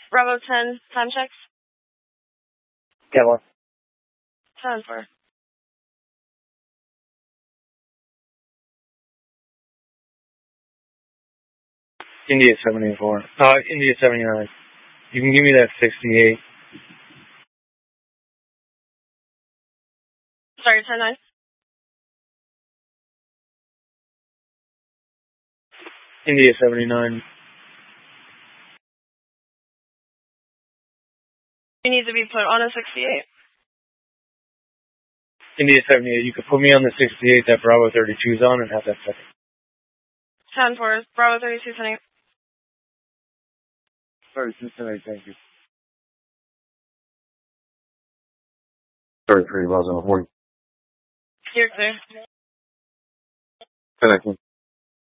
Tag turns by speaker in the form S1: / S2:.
S1: Bravo 10, time checks.
S2: Yeah, one.
S1: 10-4.
S2: India 74. India 79. You can give me that 68.
S1: Sorry, 10-9.
S2: India 79.
S1: You need to be put on a 68.
S2: India 78. You could put me on the 68 that Bravo 32's on and have that second.
S1: 10-4. Bravo 32, sending.
S2: 32 tonight, thank you.
S3: 33, well done.
S1: You're clear.
S3: Connecting.